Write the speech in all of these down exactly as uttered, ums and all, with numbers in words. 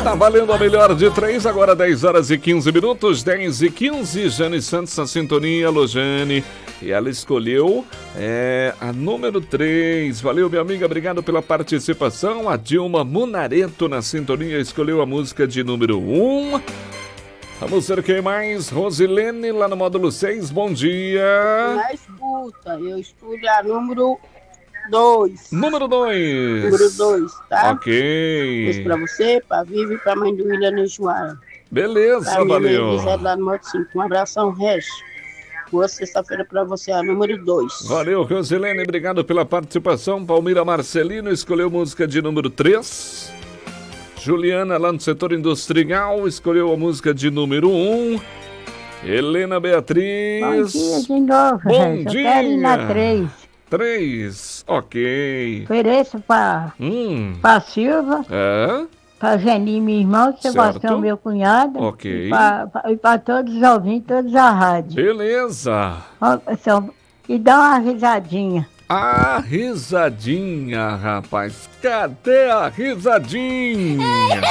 Tá valendo a melhor de três, agora dez horas e quinze minutos, dez e quinze. Jane Santos na sintonia, alô Jane. E ela escolheu é, a número três. Valeu, minha amiga, obrigado pela participação. A Dilma Munareto na sintonia escolheu a música de número um. Vamos ver quem mais? Rosilene, lá no módulo seis, bom dia. Na escuta, eu escolho a número dois. Número dois. Número dois, tá? Ok. Isso pra você, pra Vivi e pra mãe do William Nejuara. Beleza, pra valeu. Minha lá no módulo cinco. Um abração, Regis. Boa sexta-feira pra você, a número dois. Valeu, Rosilene, obrigado pela participação. Palmira Marcelino escolheu música de número três. Juliana, lá no setor industrial, escolheu a música de número um. Helena Beatriz. Bom dia de novo, Bom gente. dia. Eu quero ir na três. três, ok. Ofereço pra, Hum. pra Silva, É, pra Geni, minha irmã, Sebastião, certo. meu cunhado. Ok. E pra, pra, e pra todos os ouvintes, todos a rádio. beleza. Ó, são- E dá uma risadinha. A risadinha, rapaz. Cadê a risadinha?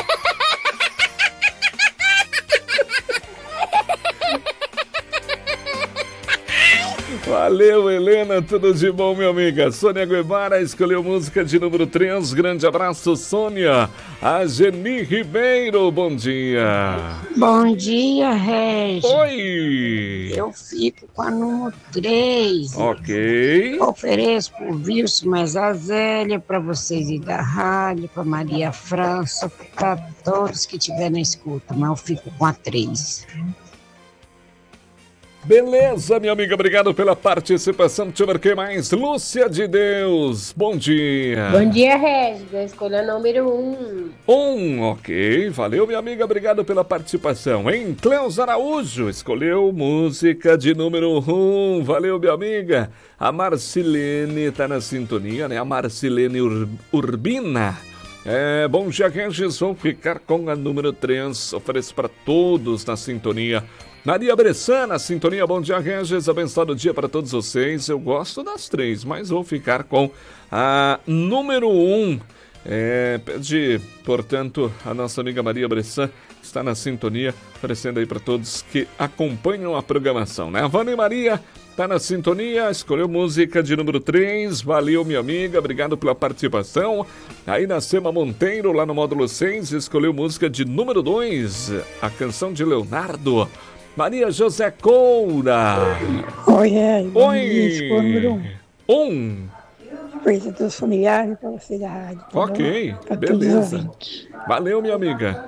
Valeu, Helena, tudo de bom, minha amiga. Sônia Guevara escolheu música de número três. Grande abraço, Sônia. A Geni Ribeiro, bom dia. Bom dia, Regis. Oi. Eu fico com a número três. Ok. Ofereço por Wilson, mas a Zélia, para vocês e da rádio, para Maria França, para todos que estiverem na escuta, mas eu fico com a três. Beleza, minha amiga, obrigado pela participação. Deixa eu ver quem mais. Lúcia de Deus, bom dia. Bom dia, Regis. Eu escolhi o número um. Um, ok. Valeu, minha amiga, obrigado pela participação. Hein? Cleus Araújo escolheu música de número um. Valeu, minha amiga. A Marcilene tá na sintonia, né? A Marcilene Ur- Urbina. É, bom dia, Regis. Vou ficar com a número três. Ofereço para todos na sintonia. Maria Bressan, na sintonia, bom dia, Regis, abençoado dia para todos vocês. Eu gosto das três, mas vou ficar com a número um. É, pede, portanto, a nossa amiga Maria Bressan está na sintonia, oferecendo aí para todos que acompanham a programação, né? A Vânia Maria está na sintonia, escolheu música de número três, valeu, minha amiga, obrigado pela participação. Aí na Sema Monteiro, lá no módulo seis, escolheu música de número dois, a canção de Leonardo. Maria José Coura. Oi, é, bom Oi. dia, escolha número um. Um. Apresentação familiar para você da rádio. Tá Ok, bom? Pra todos os beleza. ouvintes. Valeu, minha amiga.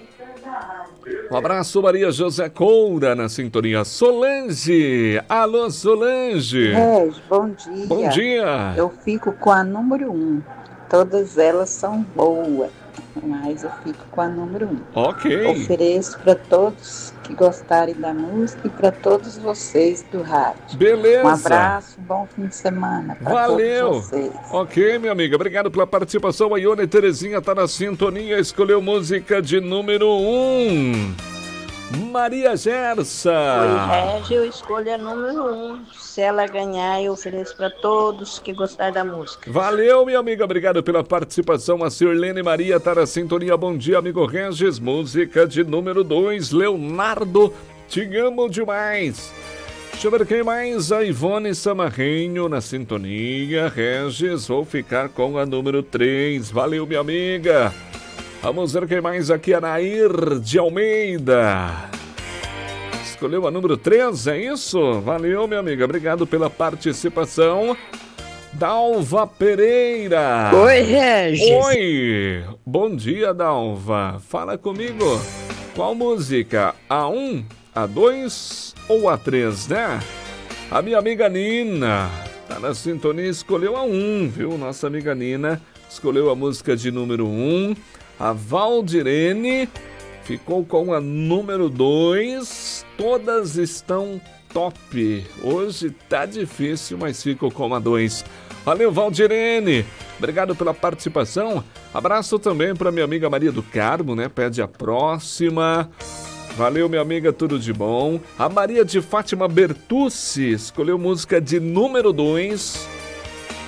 Um abraço, Maria José Coura, na sintonia. Solange. Alô, Solange. Regis, bom dia. Bom dia. Eu fico com a número um. Todas elas são boas, mas eu fico com a número um. Ok. Ofereço para todos que gostarem da música e para todos vocês do rádio. Beleza. Um abraço, um bom fim de semana para Valeu. todos vocês. Ok, minha amiga, obrigado pela participação. A Ione Terezinha tá na sintonia, escolheu música de número um. Maria Gersa. Oi, Regis, eu escolho a número um. Se ela ganhar, eu ofereço para todos que gostarem da música. Valeu, minha amiga, obrigado pela participação. A Sirlene Maria tá na sintonia. Bom dia, amigo Regis. Música de número dois, Leonardo. Te amo demais. Deixa eu ver quem mais. A Ivone Samarrenho na sintonia. Regis, vou ficar com a número três. Valeu, minha amiga. Vamos ver quem mais aqui. A Nair de Almeida. Escolheu a número três, é isso? Valeu, minha amiga. Obrigado pela participação. Dalva Pereira. Oi, Regis. Oi. Bom dia, Dalva. Fala comigo. Qual música? A um, a dois ou a três, né? A minha amiga Nina tá na sintonia, escolheu a um, viu? Nossa amiga Nina escolheu a música de número um. A Valdirene ficou com a número dois. Todas estão top. Hoje tá difícil, mas ficou com a dois. Valeu, Valdirene. Obrigado pela participação. Abraço também para minha amiga Maria do Carmo, né? Pede a próxima. Valeu, minha amiga, tudo de bom. A Maria de Fátima Bertucci escolheu música de número dois.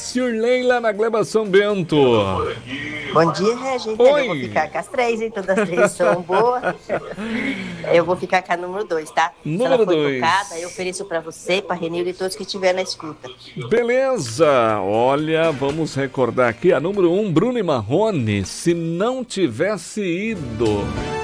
Sirleila na Gleba São Bento. Bom dia, Regina. Oi. Eu vou ficar com as três, hein? Todas as três são boas. Eu vou ficar com a número dois, tá? Número Se ela for dois. tocada, eu ofereço pra você, pra Renildo e todos que estiver na escuta. Beleza, olha, vamos recordar aqui a número um, Bruno e Marrone, Se Não Tivesse Ido.